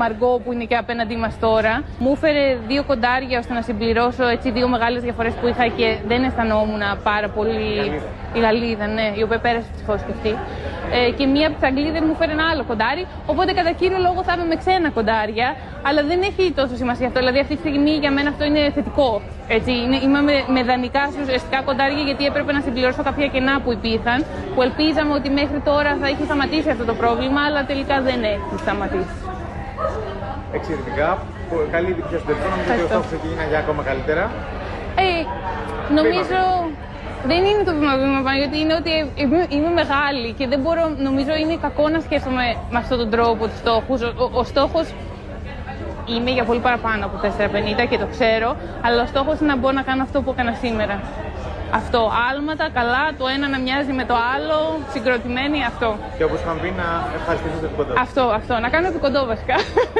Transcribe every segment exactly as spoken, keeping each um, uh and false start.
Μαργκό που είναι και απέναντί μας τώρα. Μου έφερε δύο κοντάρια ώστε να συμπληρώσω έτσι δύο μεγάλες διαφορές που είχα και δεν αισθανόμουν πάρα πολύ. Η Γαλλίδα, ναι, η οποία πέρασε ευτυχώς και αυτή. Ε, και μία από τις Αγγλίδες μου φέρε ένα άλλο κοντάρι. Οπότε κατά κύριο λόγο θα είμαι με ξένα κοντάρια. Αλλά δεν έχει τόσο σημασία αυτό. Δηλαδή αυτή τη στιγμή για μένα αυτό είναι θετικό. Έτσι, είναι, είμαι με, με δανεικά ουσιαστικά κοντάρια γιατί έπρεπε να συμπληρώσω κάποια κενά που υπήρχαν. Που ελπίζαμε ότι μέχρι τώρα θα είχε σταματήσει αυτό το πρόβλημα, αλλά τελικά δεν έχει σταματήσει. Εξαιρετικά. Καλή επιτυχία στο τελικό. Νομίζω ότι ο στόχος εκεί είναι για ακόμα καλύτερα. Ε, νομίζω. Δεν είναι το βήμα-βήμα πάνω, γιατί είναι ότι είμαι, είμαι μεγάλη και δεν μπορώ, νομίζω είναι κακό να σκέφτομαι με αυτόν τον τρόπο τους στόχους. Ο, ο, ο στόχος είμαι για πολύ παραπάνω από τέσσερα πενήντα και το ξέρω, αλλά ο στόχος είναι να μπορώ να κάνω αυτό που έκανα σήμερα. Αυτό, άλματα, καλά, το ένα να μοιάζει με το άλλο, συγκροτημένη, αυτό. Και όπως είχαμε πει, να ευχαριστήσω το επικοντό. Αυτό, αυτό, να κάνω επικοντό βασικά.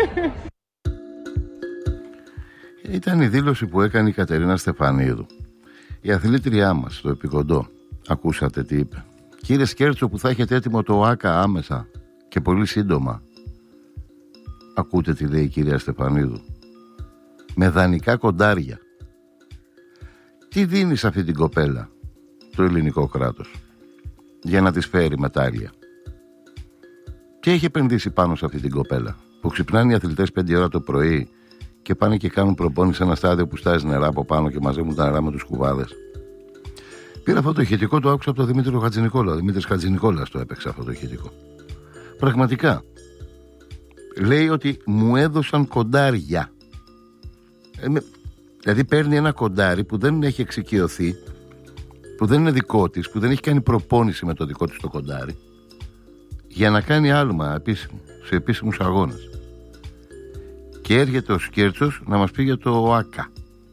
Ήταν η δήλωση που έκανε η Κατερίνα Στεφανίδου. Η αθλήτριά μας στο επικοντό, ακούσατε τι είπε. Κύριε Σκέρτσο, που θα έχετε έτοιμο το ΆΚΑ άμεσα και πολύ σύντομα. Ακούτε τι λέει η κυρία Στεφανίδου. Με δανεικά κοντάρια. Τι δίνει σε αυτή την κοπέλα το ελληνικό κράτος για να της φέρει μετάλλια? Τι έχει επενδύσει πάνω σε αυτή την κοπέλα που ξυπνάνε οι αθλητές πέντε ώρα το πρωί και πάνε και κάνουν προπόνηση σε ένα στάδιο που στάζει νερά από πάνω και μαζεύουν τα νερά με τους κουβάδες? Πήρα αυτό το ηχητικό, το άκουσα από τον Δημήτρη Χατζηνικόλα. Ο Δημήτρης Χατζηνικόλας το έπαιξε αυτό το ηχητικό. Πραγματικά. Λέει ότι μου έδωσαν κοντάρια. Ε, με... Δηλαδή παίρνει ένα κοντάρι που δεν έχει εξοικειωθεί, που δεν είναι δικό της, που δεν έχει κάνει προπόνηση με το δικό της το κοντάρι, για να κάνει άλμα επίσημο, σε επίσημους αγώνες. Και έρχεται ο Σκέρτσος να μας πει για το ΆΚΑ,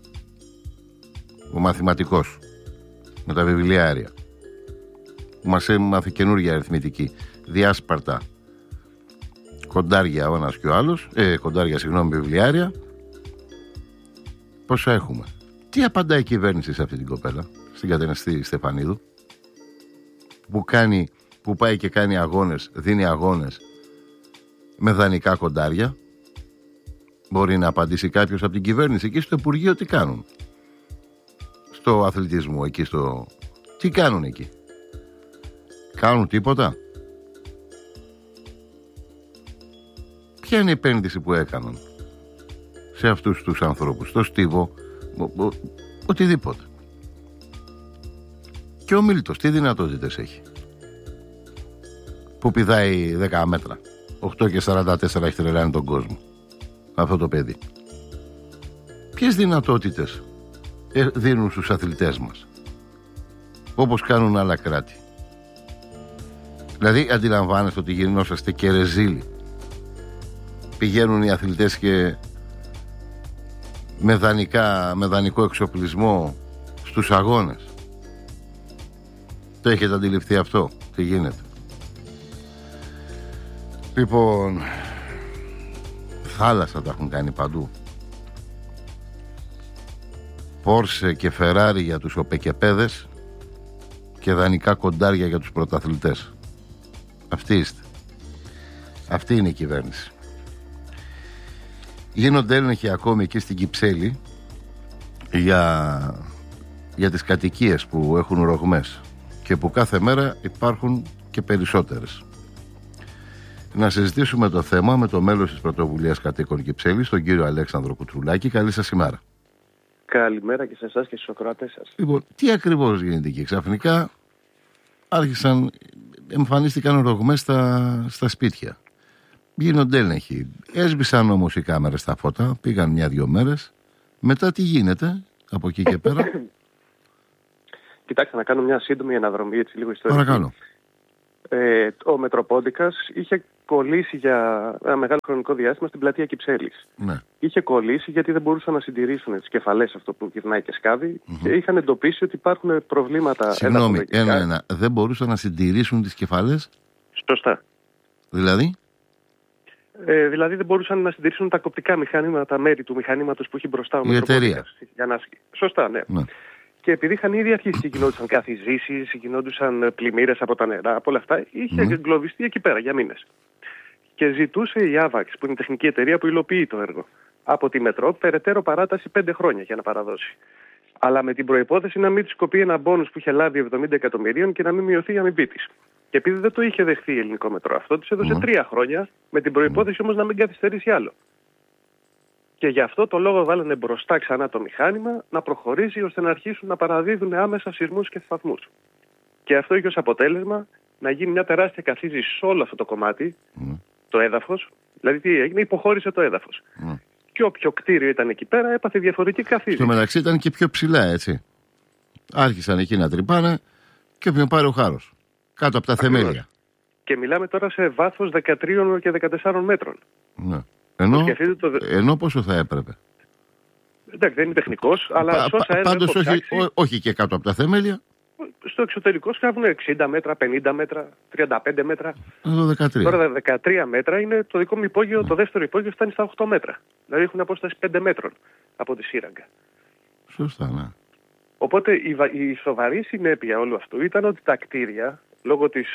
ο μαθηματικός με τα βιβλιάρια που μας έμαθε καινούργια αριθμητική, διάσπαρτα κοντάρια ο ένας και ο άλλος, ε, κοντάρια συγγνώμη βιβλιάρια. Πόσα έχουμε? Τι απαντάει η κυβέρνηση σε αυτή την κοπέλα, στην Κατερίνα Στεφανίδου, που, κάνει, που πάει και κάνει αγώνες, δίνει αγώνες με δανεικά κοντάρια? Μπορεί να απαντήσει κάποιος από την κυβέρνηση? Εκεί στο Υπουργείο τι κάνουν? Στο αθλητισμό, εκεί στο... Τι κάνουν εκεί? Κάνουν τίποτα? Ποια είναι η επένδυση που έκαναν σε αυτούς τους ανθρώπους, στο στίβο, ο, ο, οτιδήποτε? Και ο Μίλτος τι δυνατότητες έχει που πηδάει δέκα μέτρα, οκτώ και σαράντα τέσσερα έχει τρελάνει τον κόσμο αυτό το παιδί? Ποιες δυνατότητες δίνουν στους αθλητές μας όπως κάνουν άλλα κράτη? Δηλαδή αντιλαμβάνεστε ότι γινόσαστε και ρεζίλοι? Πηγαίνουν οι αθλητές και με, δανεικά, με δανεικό εξοπλισμό στους αγώνες. Το έχετε αντιληφθεί αυτό? Τι γίνεται? Λοιπόν, θάλασσα τα έχουν κάνει παντού. Πόρσε και Φεράρι για τους οπεκεπέδες και δανεικά κοντάρια για τους πρωταθλητές. Αυτοί είστε. Αυτή είναι η κυβέρνηση. Γίνονται έλεγχοι ακόμη εκεί στην Κυψέλη για, για τις κατοικίες που έχουν ρογμές και που κάθε μέρα υπάρχουν και περισσότερες. Να συζητήσουμε το θέμα με το μέλος της Πρωτοβουλίας Κατοίκων Κυψέλης, τον κύριο Αλέξανδρο Κουτσουλάκη. Καλή σας ημέρα. Καλημέρα και σε εσάς και στους ακροατές σας. Λοιπόν, τι ακριβώς γίνεται εκεί? Ξαφνικά άρχισαν, εμφανίστηκαν ρογμές στα, στα σπίτια. Γίνονται έλεγχοι. Έσβησαν όμως οι κάμερες στα φώτα, πήγαν μια-δυο μέρες. Μετά τι γίνεται από εκεί και πέρα? Κοιτάξτε, να κάνω μια σύντομη αναδρομή, έτσι λίγο ιστορική. Παρακαλώ. Ε, ο Μετροπόντικας είχε κολλήσει για ένα μεγάλο χρονικό διάστημα στην πλατεία Κυψέλης. Ναι. Είχε κολλήσει γιατί δεν μπορούσαν να συντηρήσουν τις κεφαλές, αυτό που γυρνάει και σκάβει, mm-hmm. και είχαν εντοπίσει ότι υπάρχουν προβλήματα. Συγγνώμη, ένα-ένα. Δεν μπορούσαν να συντηρήσουν τις κεφαλές. Σωστά. Δηλαδή? Ε, δηλαδή δεν μπορούσαν να συντηρήσουν τα κοπτικά μηχανήματα, τα μέρη του μηχανήματος που έχει μπροστά ο Μετροπόντικας. Να... Σωστά, ναι. ναι. Και επειδή είχαν ήδη αρχίσει και γινόντουσαν καθιζήσεις, γινόντουσαν πλημμύρες από τα νερά, από όλα αυτά, είχε mm. εγκλωβιστεί εκεί πέρα για μήνες. και ζητούσε η Άβαξ, που είναι η τεχνική εταιρεία που υλοποιεί το έργο, από τη Μετρό περαιτέρω παράταση πέντε χρόνια για να παραδώσει. Αλλά με την προϋπόθεση να μην της κοπεί ένα μπόνους που είχε λάβει εβδομήντα εκατομμυρίων και να μην μειωθεί η αμοιβή της. Και επειδή δεν το είχε δεχθεί η Ελληνικό Μετρό αυτό, της έδωσε mm. τρία χρόνια, με την προϋπόθεση όμως να μην καθυστερήσει άλλο. Και γι' αυτό το λόγο βάλανε μπροστά ξανά το μηχάνημα να προχωρήσει ώστε να αρχίσουν να παραδίδουν άμεσα σεισμούς και σταθμούς. Και αυτό είχε ως αποτέλεσμα να γίνει μια τεράστια καθίζηση σε όλο αυτό το κομμάτι, mm. το έδαφος. Δηλαδή τι έγινε, υποχώρησε το έδαφος. Mm. Και όποιο κτίριο ήταν εκεί πέρα έπαθε διαφορετική καθίζηση. Στο μεταξύ ήταν και πιο ψηλά, έτσι. Άρχισαν εκεί να τρυπάνε και με πάρει ο χάρος. Κάτω από τα Ακριβώς. θεμέλια. Και μιλάμε τώρα σε βάθος δεκατρία και δεκατέσσερα μέτρων. Ναι. Ενώ, το... ενώ πόσο θα έπρεπε. Εντάξει, δεν είναι τεχνικός, αλλά πα, σ' όσα έργα πάντως όχι, ψάξει, ό, όχι και κάτω από τα θεμέλια. Στο εξωτερικό σκάβουν εξήντα μέτρα, πενήντα μέτρα, τριάντα πέντε μέτρα. Εδώ δεκατρία. Τώρα δεκατρία μέτρα είναι το δικό μου υπόγειο, το δεύτερο υπόγειο φτάνει στα οκτώ μέτρα. Δηλαδή έχουν απόσταση πέντε μέτρων από τη σύραγγα. Σωστά, ναι. Οπότε η, η σοβαρή συνέπεια όλου αυτού ήταν ότι τα κτίρια, λόγω της...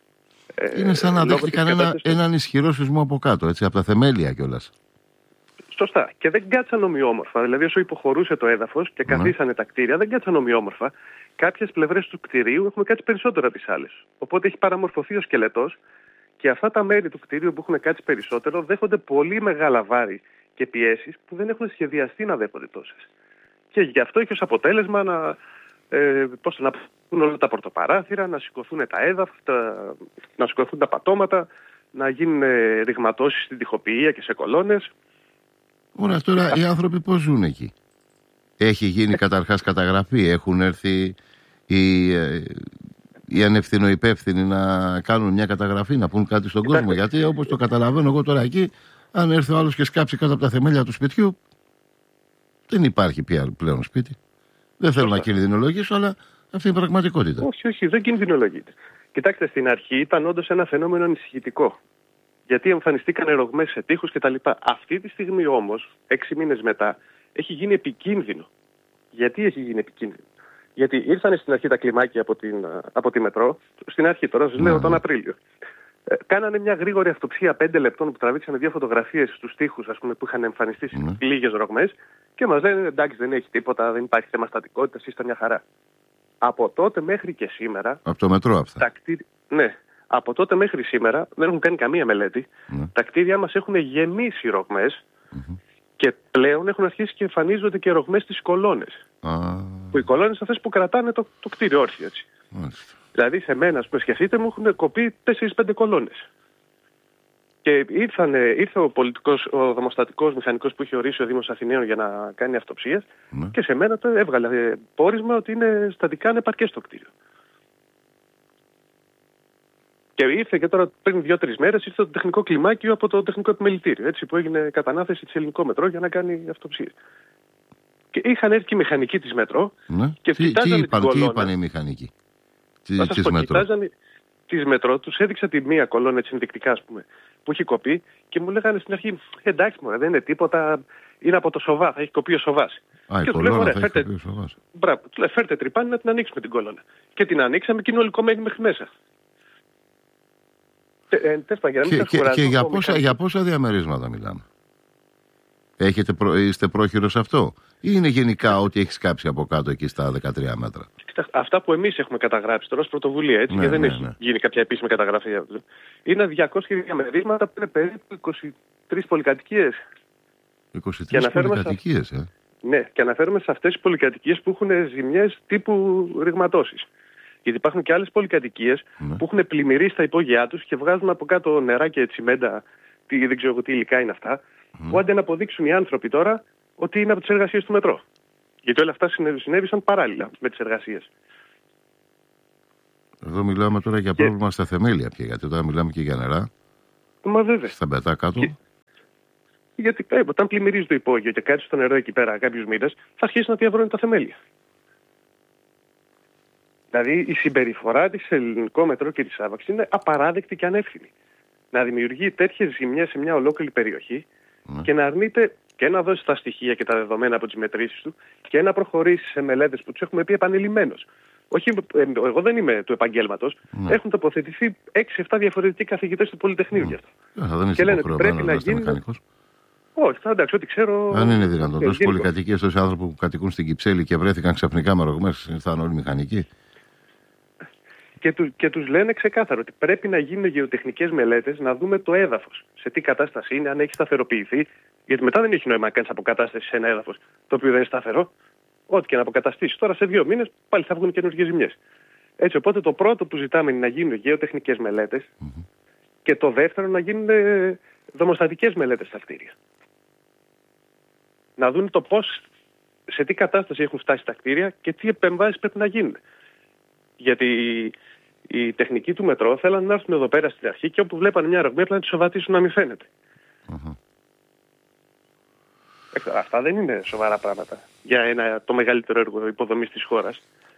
Ε, είναι σαν να δέχτηκαν ένα, έναν ισχυρό σεισμό από κάτω, έτσι, από τα θεμέλια κιόλας. Σωστά. Και δεν κάτσαν ομοιόμορφα. Δηλαδή, όσο υποχωρούσε το έδαφος και καθίσανε ναι. τα κτίρια, δεν κάτσαν ομοιόμορφα. Κάποιες πλευρές του κτηρίου έχουν κάτσει περισσότερο από τις άλλες. Οπότε έχει παραμορφωθεί ο σκελετός και αυτά τα μέρη του κτηρίου που έχουν κάτσει περισσότερο δέχονται πολύ μεγάλα βάρη και πιέσεις που δεν έχουν σχεδιαστεί να δέχονται τόσες. Και γι' αυτό έχει ως αποτέλεσμα να, ε, πώς, να πούν όλα τα πορτοπαράθυρα, να σηκωθούν τα έδαφη, τα, να σηκωθούν τα πατώματα, να γίνουν ε, ρηγματώσεις στην τοιχοποιία και σε κολόνες. Ωραία, τώρα οι άνθρωποι πώς ζουν εκεί? Έχει γίνει καταρχάς καταγραφή, έχουν έρθει οι, οι ανευθυνοϊπεύθυνοι να κάνουν μια καταγραφή, να πούν κάτι στον κόσμο? Γιατί όπως το καταλαβαίνω εγώ τώρα εκεί, αν έρθει ο άλλος και σκάψει κάτω από τα θεμέλια του σπιτιού, δεν υπάρχει πια πλέον σπίτι. Δεν θέλω να κινδυνολογήσω, αλλά αυτή είναι η πραγματικότητα. Όχι, όχι, δεν κινδυνολογείται. Κοιτάξτε, στην αρχή ήταν όντως ένα φαινόμενο ανησυχητικό. Γιατί εμφανιστήκαν ρογμές σε τοίχους κτλ. Αυτή τη στιγμή όμως, έξι μήνες μετά, έχει γίνει επικίνδυνο. Γιατί έχει γίνει επικίνδυνο? Γιατί ήρθαν στην αρχή τα κλιμάκια από, την, από τη Μετρό, στην αρχή τώρα, σας λέω τον Απρίλιο. Ε, κάνανε μια γρήγορη αυτοψία πέντε λεπτών που τραβήξανε δύο φωτογραφίες στους τοίχους, ας πούμε, που είχαν εμφανιστεί mm. λίγες ρογμές και μας λένε εντάξει, δεν έχει τίποτα, δεν υπάρχει θέμα στατικότητας, είστε μια χαρά. Από τότε μέχρι και σήμερα. Από το Μετρό αυτά. Τα κτίρια, ναι. Από τότε μέχρι σήμερα δεν έχουν κάνει καμία μελέτη. Mm. Τα κτίρια μας έχουν γεμίσει ρογμές mm-hmm. και πλέον έχουν αρχίσει και εμφανίζονται και ρογμές στις κολόνες. Ah. Που οι κολόνες αυτές που κρατάνε το, το κτίριο όρθιο, έτσι. Mm. Δηλαδή σε μένα, ας πούμε, σκεφτείτε, μου έχουν κοπεί τέσσερις πέντε κολόνες. Και ήρθανε, ήρθε ο πολιτικός, ο δομοστατικός μηχανικός που είχε ορίσει ο Δήμος Αθηναίων για να κάνει αυτοψίες mm. και σε μένα το έβγαλε πόρισμα ότι είναι στατικά ανεπαρκές το κτίριο. Και ήρθε και τώρα πριν δύο-τρεις μέρες ήρθε το τεχνικό κλιμάκιο από το τεχνικό επιμελητήριο, έτσι, που έγινε κατανάθεση της Ελληνικό Μετρό για να κάνει αυτοψίες. Και είχαν έρθει και οι μηχανικοί της Μετρό ναι. και κοιτάζανε την κολόνα. Τι είπαν οι μηχανικοί της, της Μετρό? Κοιτάζανε της Μετρό, τους έδειξα τη μία κολόνα έτσι ενδεικτικά, ας πούμε, που έχει κοπεί και μου λέγανε στην αρχή εντάξει μωρέ, δεν είναι τίποτα, είναι από το σοβά, θα έχει κοπεί ο σοβάς. Α, και η κολόνα θα έχει κοπεί ο σοβάς. Μπράβο, του λέει φέρτε τρυπάνι να την ανοίξουμε την κολόνα. Και την ανοίξαμε και είναι όλη κομμένη μέχρι μέσα. Ε, τέστα, για και και, και για, πόσα, για πόσα διαμερίσματα μιλάμε? Έχετε προ, είστε πρόχειρος σε αυτό? Ή είναι γενικά ό,τι έχει κάψει από κάτω εκεί στα δεκατρία μέτρα? Αυτά που εμείς έχουμε καταγράψει τώρα ως πρωτοβουλία, έτσι, ναι, και δεν ναι, έχει ναι. γίνει κάποια επίσημη καταγραφή. Είναι διακόσια διαμερίσματα που είναι περίπου είκοσι τρεις πολυκατοικίες. είκοσι τρεις πολυκατοικίες, ε. Ναι, και αναφέρομαι σε αυτές τις πολυκατοικίες που έχουν ζημιές τύπου ρηγματώσεις. Γιατί υπάρχουν και άλλες πολυκατοικίες ναι. που έχουν πλημμυρίσει τα υπόγειά τους και βγάζουν από κάτω νερά και τσιμέντα, τι, δεν ξέρω τι υλικά είναι αυτά, mm. που άντε να αποδείξουν οι άνθρωποι τώρα ότι είναι από τις εργασίες του Μετρό. Γιατί όλα αυτά συνέβησαν παράλληλα με τις εργασίες. Εδώ μιλάμε τώρα για πρόβλημα και... στα θεμέλια πια, γιατί τώρα μιλάμε και για νερά. Μα βέβαια. Στα πετά κάτω. Και... Γιατί ε, όταν πλημμυρίζει το υπόγειο και κάτσει στο νερό εκεί πέρα κάποιους μήνες, θα αρχίσει να διαβρώνει τα θεμέλια. Δηλαδή η συμπεριφορά της Ελληνικό Μετρό και της Άβαξ είναι απαράδεκτη και ανεύθυνη. Να δημιουργεί τέτοιες ζημιές σε μια ολόκληρη περιοχή mm. και να αρνείται και να δώσει τα στοιχεία και τα δεδομένα από τις μετρήσεις του και να προχωρήσει σε μελέτες που τους έχουμε πει επανειλημμένως. Όχι, εγώ δεν είμαι του επαγγέλματος. Ναι. Έχουν τοποθετηθεί έξι εφτά διαφορετικοί καθηγητές του Πολυτεχνείου γι' αυτό. Yeah, δεν και λένε ότι πρέπει να γίνει. Όχι, θα εντάξει, ό,τι ξέρω. Αν είναι δυνατόν. Τόσες πολυκατοικίες, τόσοι άνθρωποι που κατοικούν στην Κυψέλη και βρέθηκαν ξαφνικά με ρογμές, ήρθαν όλοι μηχανικοί. Και, του, και τους λένε ξεκάθαρο ότι πρέπει να γίνουν γεωτεχνικές μελέτες, να δούμε το έδαφος. Σε τι κατάσταση είναι, αν έχει σταθεροποιηθεί. Γιατί μετά δεν έχει νόημα να κάνεις αποκατάσταση σε ένα έδαφος το οποίο δεν είναι σταθερό. Ό,τι και να αποκαταστήσεις. Τώρα σε δύο μήνες πάλι θα βγουν καινούργιες ζημιές. Έτσι, οπότε το πρώτο που ζητάμε είναι να γίνουν γεωτεχνικές μελέτες mm-hmm. και το δεύτερο να γίνουν δομοστατικές μελέτες στα κτίρια. Να δουν το πώς, σε τι κατάσταση έχουν φτάσει τα κτίρια και τι επεμβάσεις πρέπει να γίνουν. Γιατί οι τεχνικοί του μετρό θέλαν να έρθουν εδώ πέρα στην αρχή και όπου βλέπανε μια ρογμή απλά να τη σοβατήσουν να μην φαίνεται. Mm-hmm. Αυτά δεν είναι σοβαρά πράγματα για ένα, το μεγαλύτερο έργο υποδομής της χώρας.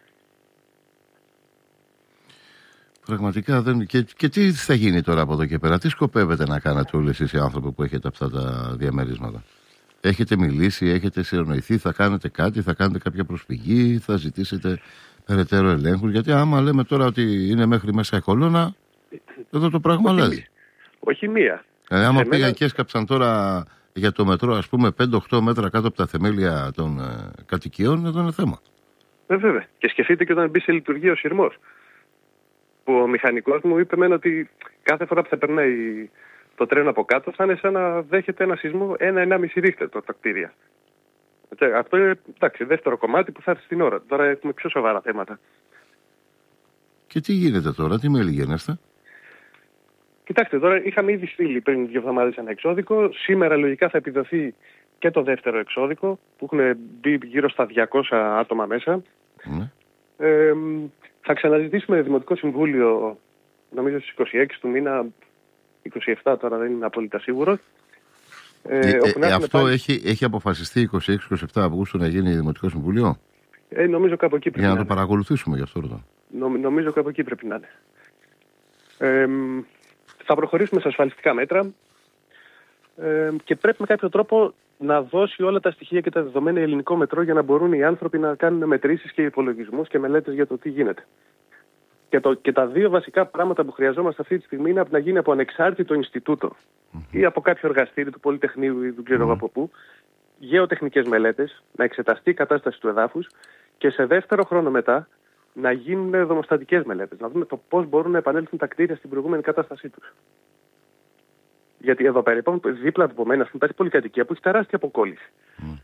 Πραγματικά δεν... Και, και τι θα γίνει τώρα από εδώ και πέρα, τι σκοπεύετε να κάνετε όλοι εσείς οι άνθρωποι που έχετε αυτά τα διαμερίσματα? Έχετε μιλήσει, έχετε συνεννοηθεί, θα κάνετε κάτι, θα κάνετε κάποια προσφυγή, θα ζητήσετε περαιτέρω ελέγχου? Γιατί άμα λέμε τώρα ότι είναι μέχρι μέσα η κολόνα, εδώ το πράγμα αλλάζει. Όχι μία. Ε, άμα πήγαν μένα... και έσκαψαν τώρα για το μετρό, ας πούμε, πέντε οκτώ μέτρα κάτω από τα θεμέλια των ε, κατοικιών, εδώ είναι θέμα. Ε, βέβαια. Και σκεφτείτε και όταν μπει σε λειτουργία ο σειρμός. Που ο μηχανικός μου είπε μένα ότι κάθε φορά που θα περνάει το τρένο από κάτω θα είναι σαν να δέχεται ένα σεισμό ένα ενάμιση ρίχτερ τα κτίρια. Αυτό είναι, εντάξει, δεύτερο κομμάτι που θα έρθει στην ώρα. Τώρα έχουμε πιο σοβαρά θέματα. Και τι γίνεται τώρα, τι μέλη γίνεστε? Κοιτάξτε, τώρα είχαμε ήδη στείλει πριν δύο εβδομάδες ένα εξώδικο. Σήμερα λογικά θα επιδοθεί και το δεύτερο εξώδικο που έχουν μπει γύρω στα διακόσια άτομα μέσα. Mm. Ε, θα ξαναζητήσουμε Δημοτικό Συμβούλιο, νομίζω στις είκοσι έξι του μήνα, είκοσι επτά τώρα δεν είναι απόλυτα σίγουρο. Ε, ε, ε, αυτό πάλι... έχει, έχει αποφασιστεί είκοσι έξι είκοσι επτά Αυγούστου να γίνει Δημοτικό Συμβούλιο. Ε, νομίζω κάπου εκεί πρέπει Για να, να το είναι. Παρακολουθήσουμε γι' αυτό ρωτώ. Νο, νομίζω κάπου εκεί πρέπει να είναι. Ε, θα προχωρήσουμε σε ασφαλιστικά μέτρα ε, και πρέπει με κάποιο τρόπο να δώσει όλα τα στοιχεία και τα δεδομένα ελληνικό μετρό για να μπορούν οι άνθρωποι να κάνουν μετρήσεις και υπολογισμούς και μελέτες για το τι γίνεται. Και, το, και τα δύο βασικά πράγματα που χρειαζόμαστε αυτή τη στιγμή είναι να γίνει από ανεξάρτητο Ινστιτούτο mm-hmm. ή από κάποιο εργαστήριο του Πολυτεχνείου ή δεν ξέρω mm-hmm. από πού, γεωτεχνικές μελέτες, να εξεταστεί η κατάσταση του εδάφους και σε δεύτερο χρόνο μετά να γίνουν δομοστατικές μελέτες, να δούμε το πώς μπορούν να επανέλθουν τα κτίρια στην προηγούμενη κατάστασή τους. Γιατί εδώ πέρα, λοιπόν, δίπλα από μένα, υπάρχει πολυκατοικία που έχει τεράστια αποκόλληση. Mm.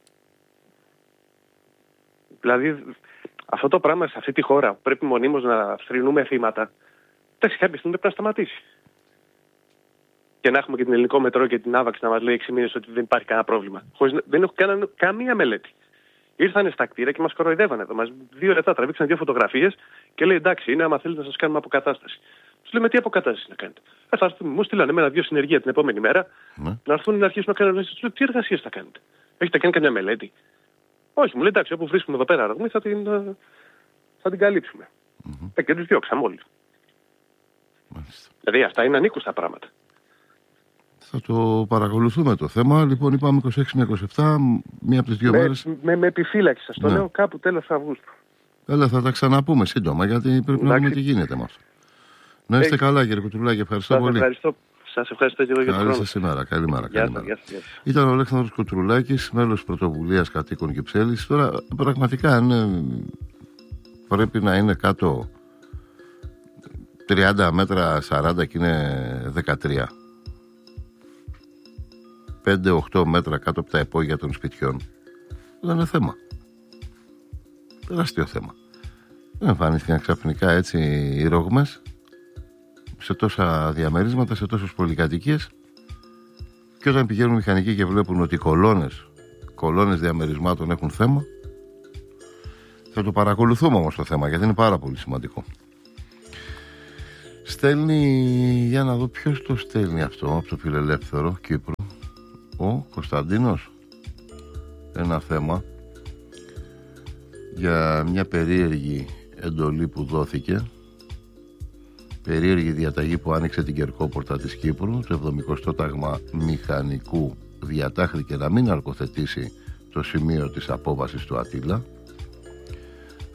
Δηλαδή, αυτό το πράγμα σε αυτή τη χώρα που πρέπει μονίμως να θρηνούμε θύματα, εντάξει, κάποια στιγμή πρέπει να σταματήσει. Και να έχουμε και την ελληνικό μετρό και την άβαξη να μας λέει έξι μήνες ότι δεν υπάρχει κανένα πρόβλημα. Χωρίς, δεν έχω κάνει καμία μελέτη. Ήρθανε στα κτίρια και μας κοροϊδεύανε εδώ. Μας δύο λεπτά τραβήξαν δύο φωτογραφίες και λέει εντάξει, είναι άμα θέλετε να σας κάνουμε αποκατάσταση. Τους λέμε τι αποκατάσταση να κάνετε. Ε, θα μου στείλανε εμένα δύο συνεργεία την επόμενη μέρα mm. να έρθουν να αρχίσουν να κάνουν. Τους λέω τι εργασίες θα κάνετε. Έχετε κάνει καμιά μελέτη? Όχι, μου λέει εντάξει, όπου βρίσκουμε εδώ πέρα αργμή θα την, θα την καλύψουμε. Mm-hmm. Ε, και τους διώξαμε όλοι. Mm-hmm. Δηλαδή αυτά είναι ανήκουστα πράγματα. Θα το παρακολουθούμε το θέμα. Λοιπόν, είπαμε είκοσι έξι με είκοσι επτά, μία από τις δύο με, μέρες. Με, με επιφύλαξη σας το ναι. λέω, κάπου τέλος Αυγούστου. Έλα, θα τα ξαναπούμε σύντομα, γιατί πρέπει Εντάξει. να δούμε τι γίνεται με αυτό. Να είστε Έχει. καλά, κύριε Κουτρουλάκη, ευχαριστώ σας πολύ. Ευχαριστώ. Σας ευχαριστώ και εγώ για τον χρόνο. Καλή σας ημέρα, καλημέρα. Γεια σας, γεια σας. Ήταν ο Αλέξανδρος Κουτρουλάκης, μέλος Πρωτοβουλίας Κατοίκων Κυψέλης. Τώρα, πραγματικά, είναι, πρέπει να είναι κάτω τριάντα μέτρα, σαράντα και είναι δεκατρία. πέντε οκτώ μέτρα κάτω από τα υπόγεια των σπιτιών. Δεν είναι θέμα. Τεράστιο θέμα. Δεν εμφανίστηκαν ξαφνικά έτσι οι ρογμές σε τόσα διαμερίσματα, σε τόσες πολυκατοικίες, και όταν πηγαίνουν μηχανικοί και βλέπουν ότι οι κολόνες, κολόνες διαμερισμάτων έχουν θέμα, θα το παρακολουθούμε όμως το θέμα, γιατί είναι πάρα πολύ σημαντικό. Στέλνει, για να δω ποιος το στέλνει αυτό από το Φιλελεύθερο Κύπρο, ο Κωνσταντίνος, ένα θέμα για μια περίεργη εντολή που δόθηκε, περίεργη διαταγή που άνοιξε την Κερκόπορτα της Κύπρου. Το εβδομηκοστό Τάγμα Μηχανικού διατάχθηκε να μην αρκοθετήσει το σημείο της απόβασης του Ατήλα.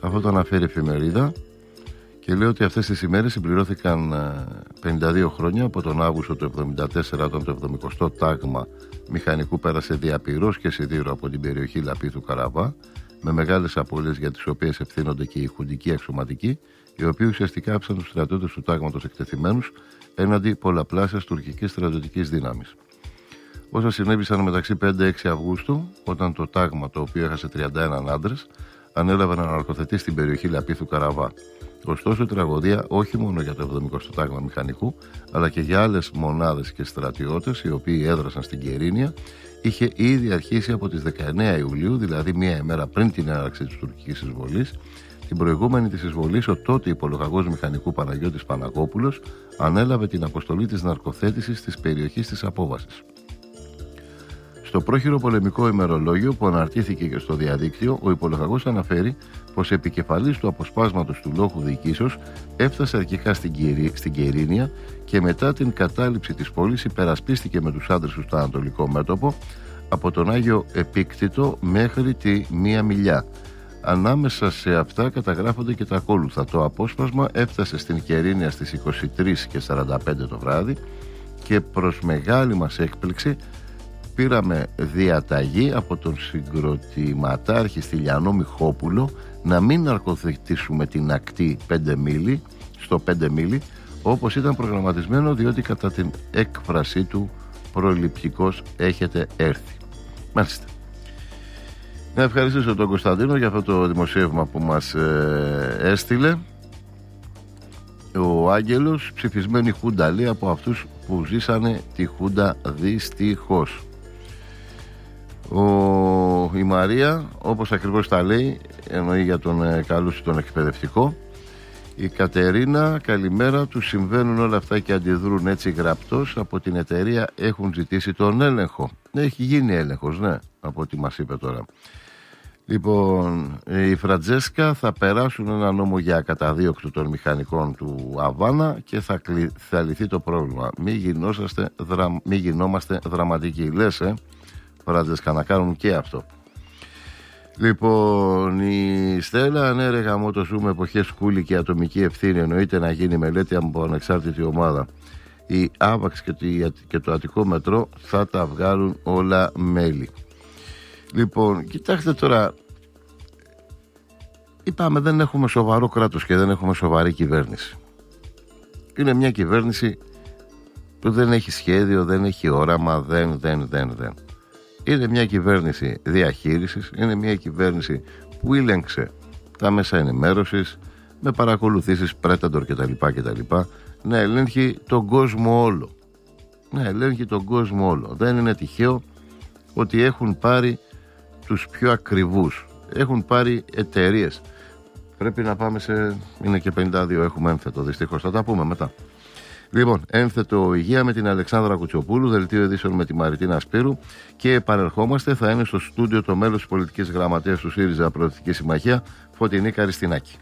Αυτό το αναφέρει η εφημερίδα και λέει ότι αυτές τις ημέρες συμπληρώθηκαν πενήντα δύο χρόνια από τον Αύγουστο του εβδομήντα τέσσερα, όταν το εβδομηκοστό τάγμα μηχανικού πέρασε διαπυρός και σιδήρου από την περιοχή Λαπίθου Καραβά, με μεγάλες απώλειες για τις οποίες ευθύνονται και οι χουντικοί αξιωματικοί, οι οποίοι ουσιαστικά άψαν τους στρατιώτες του τάγματος εκτεθειμένους έναντι πολλαπλάσιας τουρκικής στρατιωτικής δύναμης. Όσα συνέβησαν μεταξύ πέντε έξι Αυγούστου, όταν το τάγμα, το οποίο έχασε τριάντα ένα άντρες, ανέλαβε να αναρκωθετεί στην περιοχή Λαπίθου Καραβά. Ωστόσο, η τραγωδία όχι μόνο για το εβδομηκοστό τάγμα μηχανικού, αλλά και για άλλες μονάδες και στρατιώτες οι οποίοι έδρασαν στην Κερίνια, είχε ήδη αρχίσει από τις δεκαεννέα Ιουλίου, δηλαδή μία ημέρα πριν την έναρξη της τουρκικής εισβολής. Την προηγούμενη της εισβολής, ο τότε υπολογαγός μηχανικού Παναγιώτης Παναγόπουλος ανέλαβε την αποστολή της ναρκοθέτησης της περιοχής της απόβασης. Στο πρόχειρο πολεμικό ημερολόγιο που αναρτήθηκε και στο διαδίκτυο, ο υπολογαγός αναφέρει πως επικεφαλής του αποσπάσματος του λόχου διοικήσεως έφτασε αρχικά στην, Κυρι... στην Κερίνια και μετά την κατάληψη της πόλης υπερασπίστηκε με τους άντρες του στο Ανατολικό μέτωπο από τον Άγιο Επίκτητο μέχρι τη Μία Μιλιά. Ανάμεσα σε αυτά καταγράφονται και τα ακόλουθα. Το απόσπασμα έφτασε στην Κερίνια στις είκοσι τρεις και σαράντα πέντε το βράδυ και προς μεγάλη μας έκπληξη πήραμε διαταγή από τον συγκροτηματάρχη Στυλιανό Μιχόπουλο να μην ναρκοθετήσουμε την ακτή πέντε μίλι, στο πέντε μίλι, όπως ήταν προγραμματισμένο, διότι κατά την έκφρασή του προληπτικός έχετε έρθει. Μάλιστα. Να ευχαριστήσω τον Κωνσταντίνο για αυτό το δημοσίευμα που μας ε, έστειλε. Ο Άγγελος, ψηφισμένη Χούντα, λέει, από αυτούς που ζήσανε τη Χούντα δυστυχώς. Ο, η Μαρία, όπως ακριβώς τα λέει, εννοεί για τον ε, καλούς τον εκπαιδευτικό. Η Κατερίνα, καλημέρα, τους συμβαίνουν όλα αυτά και αντιδρούν έτσι γραπτός. Από την εταιρεία έχουν ζητήσει τον έλεγχο. Έχει γίνει έλεγχος, ναι, από ό,τι μας είπε τώρα. Λοιπόν, η Φραντζέσκα, θα περάσουν ένα νόμο για καταδίωκτο των μηχανικών του Αβάνα και θα, κλει... θα λυθεί το πρόβλημα. Μην, γινόσαστε, δρα... Μην γινόμαστε δραματικοί. Λες, ε, Φραντζέσκα, να κάνουν και αυτό. Λοιπόν, η Στέλλα, ναι ρε γαμώτο σου, με εποχές σκούλη και ατομική ευθύνη εννοείται να γίνει μελέτη από ανεξάρτητη ομάδα. Η Άβαξ και το Αττικό Μετρό θα τα βγάλουν όλα μέλη. Λοιπόν, κοιτάξτε τώρα, είπαμε δεν έχουμε σοβαρό κράτος και δεν έχουμε σοβαρή κυβέρνηση. Είναι μια κυβέρνηση που δεν έχει σχέδιο, δεν έχει όραμα, δεν, δεν, δεν, δεν. Είναι μια κυβέρνηση διαχείρισης, είναι μια κυβέρνηση που ήλεγξε τα μέσα ενημέρωσης με παρακολουθήσεις πρέταντορ κτλ. κτλ. Να ελέγχει τον κόσμο όλο. Να ελέγχει τον κόσμο όλο. Δεν είναι τυχαίο ότι έχουν πάρει τους πιο ακριβούς. Έχουν πάρει εταιρείες. Πρέπει να πάμε σε... είναι και πενήντα δύο, έχουμε ένθετο δυστυχώς. Θα τα πούμε μετά. Λοιπόν, ένθετο υγεία με την Αλεξάνδρα Κουτσοπούλου, δελτίο ειδήσεων με τη Μαριτίνα Σπύρου και επανερχόμαστε. Θα είναι στο στούντιο το μέλος της πολιτικής γραμματείας του ΣΥΡΙΖΑ Προοδευτική Συμμαχία, Φωτεινή Καριστινάκη.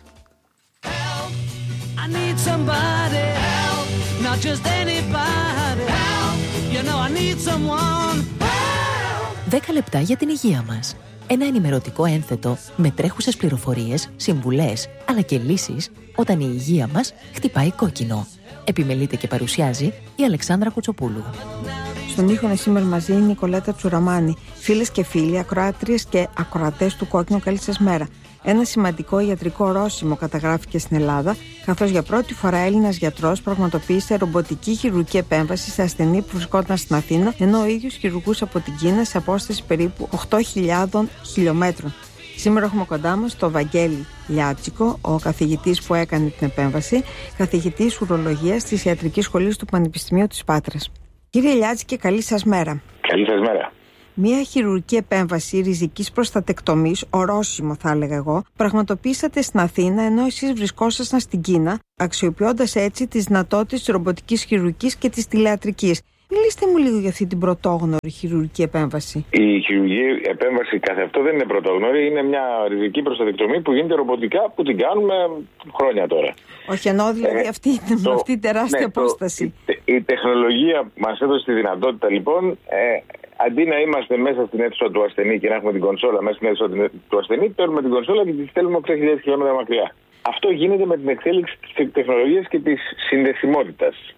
δέκα λεπτά για την υγεία μας. Ένα ενημερωτικό ένθετο με τρέχουσες πληροφορίες, συμβουλές, αλλά και λύσεις όταν η υγεία μας χτυπάει κόκκινο. Επιμελείται και παρουσιάζει η Αλεξάνδρα Κουτσοπούλου. Στον ήχο είναι σήμερα μαζί η Νικολέτα Τσουραμάνη. Φίλες και φίλοι, ακροάτριες και ακροατές του Κόκκινου, καλή σας μέρα. Ένα σημαντικό ιατρικό ορόσημο καταγράφηκε στην Ελλάδα, καθώς για πρώτη φορά Έλληνας γιατρός πραγματοποίησε ρομποτική χειρουργική επέμβαση σε ασθενή που βρισκόταν στην Αθήνα, ενώ ο ίδιος χειρουργούσε από την Κίνα σε απόσταση περίπου οκτώ χιλιάδων χιλιόμετρων. Σήμερα έχουμε κοντά μας τον Βαγγέλη Λιάτσικο, ο καθηγητής που έκανε την επέμβαση, καθηγητής ουρολογίας της Ιατρικής Σχολής του Πανεπιστημίου της Πάτρας. Κύριε Λιάτσικε, καλή σας μέρα. Καλή σας μέρα. Μία χειρουργική επέμβαση ριζικής προστατεκτομής, ορόσημο θα έλεγα εγώ, πραγματοποιήσατε στην Αθήνα ενώ εσείς βρισκόσασταν στην Κίνα, αξιοποιώντας έτσι τις δυνατότητες της ρομποτικής χειρουργικής και της τηλεατρικής. Μιλήστε μου λίγο για αυτή την πρωτόγνωρη χειρουργική επέμβαση. Η χειρουργική επέμβαση καθ' αυτό δεν είναι πρωτόγνωρη, είναι μια ριζική προστατεκτομή που γίνεται ρομποτικά, που την κάνουμε χρόνια τώρα. Όχι, εννοώ δηλαδή ε, αυτή, το, με αυτή τη τεράστια ναι, απόσταση. Το, η, η τεχνολογία μας έδωσε τη δυνατότητα λοιπόν, ε, Αντί να είμαστε μέσα στην αίθουσα του ασθενή και να έχουμε την κονσόλα μέσα στην αίθουσα του ασθενή, παίρνουμε την κονσόλα και τη στέλνουμε οκτώ χιλιάδες χιλιόμετρα μακριά. Αυτό γίνεται με την εξέλιξη της τεχνολογίας και της συνδεσιμότητας.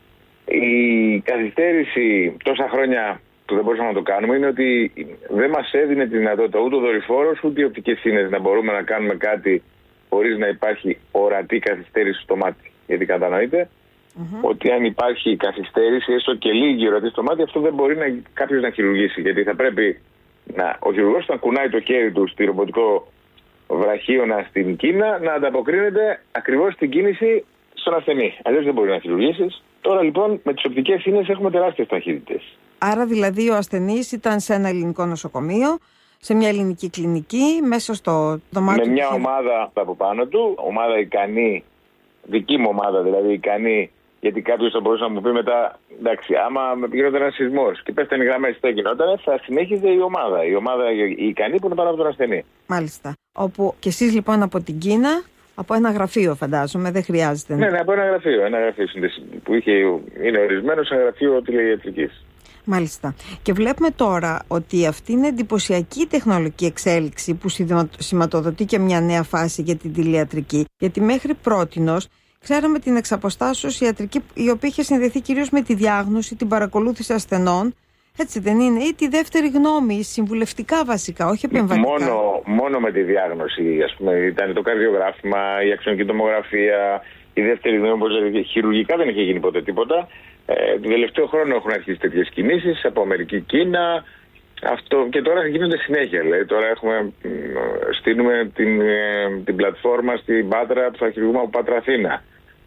Η καθυστέρηση τόσα χρόνια που δεν μπορούσαμε να το κάνουμε είναι ότι δεν μας έδινε τη δυνατότητα ούτε ο δορυφόρος ούτε οι οπτικές σύνες να μπορούμε να κάνουμε κάτι χωρίς να υπάρχει ορατή καθυστέρηση στο μάτι. Γιατί κατανοείτε mm-hmm. ότι αν υπάρχει καθυστέρηση, έστω και λίγη ορατή στο μάτι, αυτό δεν μπορεί να, κάποιος να χειρουργήσει. Γιατί θα πρέπει να, ο χειρουργός να κουνάει το χέρι του στη ρομποτικό βραχίωνα στην Κίνα να ανταποκρίνεται ακριβώς στην κίνηση στον ασθενή. Αλλιώς δεν μπορεί να χειρουργήσεις. Τώρα λοιπόν με τις οπτικές σύνες έχουμε τεράστιες ταχύτητες. Άρα δηλαδή ο ασθενής ήταν σε ένα ελληνικό νοσοκομείο, σε μια ελληνική κλινική, μέσα στο δωμάτιο. Με μια του... ομάδα από πάνω του, ομάδα ικανή, δική μου ομάδα δηλαδή ικανή, γιατί κάποιος θα μπορούσε να μου πει μετά, εντάξει, άμα γινόταν ένας σεισμός και πέφτανε οι γραμμές, τι γινόταν, θα συνέχιζε η ομάδα, η ομάδα η ικανή που είναι πάνω από τον ασθενή. Μάλιστα. Όπου και εσείς λοιπόν από την Κίνα, από ένα γραφείο φαντάζομαι, δεν χρειάζεται. Ναι, ναι, από ένα γραφείο, ένα γραφείο που είχε, είναι ορισμένο σε ένα γραφείο τηλεϊατρικής. Μάλιστα. Και βλέπουμε τώρα ότι αυτή είναι εντυπωσιακή τεχνολογική εξέλιξη που σηματοδοτεί και μια νέα φάση για την τηλεϊατρική. Γιατί μέχρι πρότινος ξέραμε την εξαποστάσεως ιατρική, η οποία είχε συνδεθεί κυρίως με τη διάγνωση, την παρακολούθηση ασθενών. Έτσι δεν είναι, ή τη δεύτερη γνώμη, συμβουλευτικά βασικά, όχι επεμβατικά. Μόνο, μόνο με τη διάγνωση, ας πούμε, ήταν το καρδιογράφημα, η αξονική τομογραφία, η δεύτερη γνώμη, όπως λέγεται, χειρουργικά δεν είχε γίνει ποτέ τίποτα. Ε, τον τελευταίο χρόνο έχουν αρχίσει τέτοιες κινήσεις από Αμερική, Κίνα, αυτό, και τώρα γίνονται συνέχεια. Δηλαδή, τώρα έχουμε, στείλουμε την, την πλατφόρμα στην Πάτρα που θα χειρουργούμε από Πάτρα Αθήνα.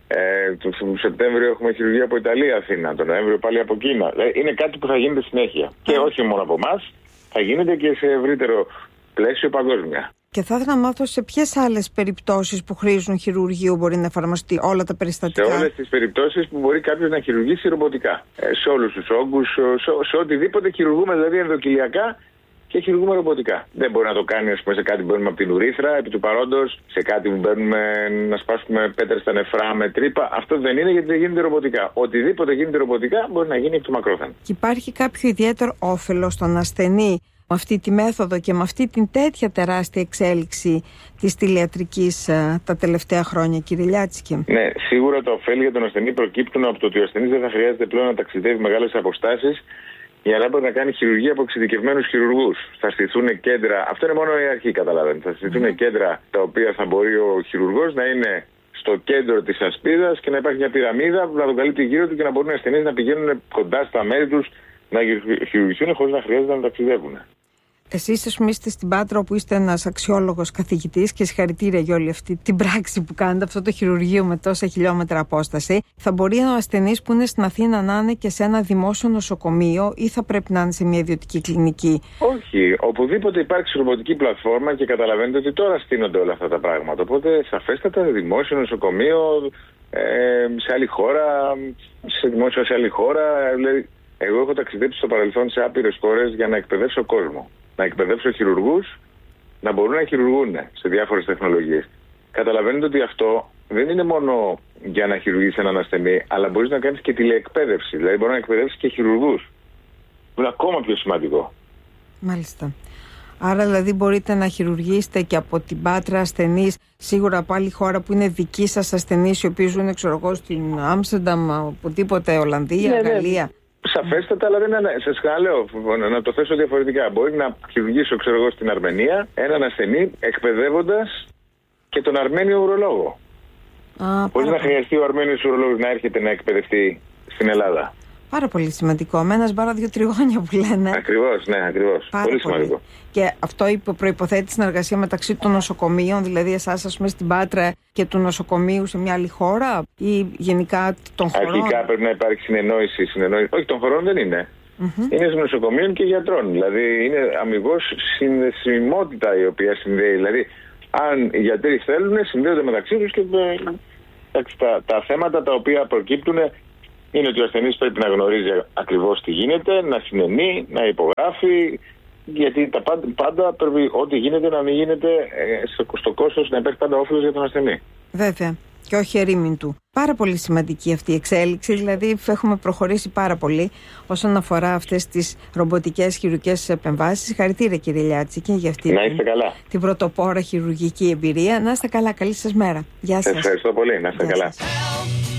Ε, το Σεπτέμβριο έχουμε χειρουργία από Ιταλία Αθήνα, τον Νοέμβριο πάλι από Κίνα. Δηλαδή, είναι κάτι που θα γίνεται συνέχεια. Και όχι μόνο από εμάς, θα γίνεται και σε ευρύτερο πλαίσιο παγκόσμια. Και θα ήθελα να μάθω σε ποιες άλλες περιπτώσεις που χρήζουν χειρουργείο μπορεί να εφαρμοστεί όλα τα περιστατικά. Σε όλες τις περιπτώσεις που μπορεί κάποιος να χειρουργήσει ρομποτικά. Ε, σε όλους τους όγκους, σε, σε οτιδήποτε χειρουργούμε, δηλαδή ενδοκυλιακά και χειρουργούμε ρομποτικά. Δεν μπορεί να το κάνει, ας πούμε, σε κάτι που μπαίνουμε από την ουρήθρα, επί του παρόντος, σε κάτι που μπαίνουμε να σπάσουμε πέτρες στα νεφρά με τρύπα. Αυτό δεν είναι, γιατί δεν γίνεται ρομποτικά. Οτιδήποτε γίνεται ρομποτικά μπορεί να γίνει εκ του μακρόθεν. Και υπάρχει κάποιο ιδιαίτερο όφελος στον ασθενή με αυτή τη μέθοδο και με αυτή την τέτοια τεράστια εξέλιξη της τηλεϊατρικής uh, τα τελευταία χρόνια, κύριε Λιάτσικη? Ναι, σίγουρα τα ωφέλη για τον ασθενή προκύπτουν από το ότι ο ασθενής δεν θα χρειάζεται πλέον να ταξιδεύει μεγάλες αποστάσεις για να μπορεί να κάνει χειρουργία από εξειδικευμένους χειρουργούς. Θα στηθούν κέντρα, αυτό είναι μόνο η αρχή, καταλαβαίνετε. Θα στηθούν mm. κέντρα τα οποία θα μπορεί ο χειρουργός να είναι στο κέντρο της ασπίδας και να υπάρχει μια πυραμίδα που να τον καλύπτει γύρω του και να μπορούν οι ασθενείς να πηγαίνουν κοντά στα μέρη τους να χειρουργηθούν χωρίς να χρειάζεται να ταξιδεύουν. Εσείς, ας πούμε, είστε στην Πάτρα, όπου είστε ένας αξιόλογος καθηγητής, και συγχαρητήρια για όλη αυτή την πράξη που κάνετε, αυτό το χειρουργείο με τόσα χιλιόμετρα απόσταση. Θα μπορεί ο ασθενής που είναι στην Αθήνα να είναι και σε ένα δημόσιο νοσοκομείο, ή θα πρέπει να είναι σε μια ιδιωτική κλινική? Όχι. Οπουδήποτε υπάρξει ρομποτική πλατφόρμα, και καταλαβαίνετε ότι τώρα στείνονται όλα αυτά τα πράγματα. Οπότε σαφέστατα δημόσιο νοσοκομείο ε, σε άλλη χώρα, σε δημόσιο σε άλλη χώρα. Δηλαδή, εγώ έχω ταξιδέψει στο παρελθόν σε άπειρες χώρες για να εκπαιδεύσω κόσμο. Να εκπαιδεύσω χειρουργούς να μπορούν να χειρουργούν σε διάφορες τεχνολογίες. Καταλαβαίνετε ότι αυτό δεν είναι μόνο για να χειρουργήσει έναν ασθενή, αλλά μπορείς να κάνεις και τηλεεκπαίδευση. Δηλαδή μπορεί να εκπαιδεύσεις και χειρουργούς. Που είναι ακόμα πιο σημαντικό. Μάλιστα. Άρα δηλαδή μπορείτε να χειρουργήσετε και από την Πάτρα ασθενείς, σίγουρα από άλλη χώρα που είναι δική σας ασθενείς, οι οποίοι ζουν, ξέρω εγώ, στην Άμστερνταμ, οπουδήποτε, Ολλανδία, ναι, Γαλλία. Ναι. Σαφέστατα, αλλά δεν είναι. Σας λέω, να το θέσω διαφορετικά. Μπορεί να χειρουργήσω, ξέρω εγώ, στην Αρμενία έναν ασθενή εκπαιδεύοντας και τον Αρμένιο ουρολόγο. Μπορεί να χρειαστεί ο Αρμένιος ουρολόγος να έρχεται να εκπαιδευτεί στην Ελλάδα. Πάρα πολύ σημαντικό. Με ένα μπάρα δύο τριγώνια που λένε. Ακριβώς, ναι, ακριβώς. Πολύ, πολύ σημαντικό. Και αυτό προϋποθέτει συνεργασία μεταξύ των νοσοκομείων, δηλαδή εσάς, ας πούμε, στην Πάτρα και του νοσοκομείου σε μια άλλη χώρα, ή γενικά των χωρών? Αρχικά πρέπει να υπάρχει συνεννόηση. συνεννόηση. Όχι, των χωρών δεν είναι. Mm-hmm. Είναι νοσοκομείων και γιατρών. Δηλαδή είναι αμιγώς συνδεσιμότητα η οποία συνδέει. Δηλαδή, αν οι γιατροί θέλουν, συνδέονται μεταξύ τους και τα, τα θέματα τα οποία προκύπτουν είναι ότι ο ασθενής πρέπει να γνωρίζει ακριβώς τι γίνεται, να συνενεί, να υπογράφει, γιατί τα πάντα, πάντα πρέπει ό,τι γίνεται να μην γίνεται στο, στο κόστος, να υπάρχει πάντα όφελος για τον ασθενή. Βέβαια. και όχι ερήμην του. Πάρα πολύ σημαντική αυτή η εξέλιξη, δηλαδή έχουμε προχωρήσει πάρα πολύ όσον αφορά αυτές τις ρομποτικές χειρουργικές επεμβάσεις. Συγχαρητήρια κύριε Λιάτσικη για αυτή να είστε την, καλά. την πρωτοπόρα χειρουργική εμπειρία. Να είστε καλά, καλή σας μέρα. Γεια σας. Ευχαριστώ πολύ, να είστε Γεια καλά. Σας.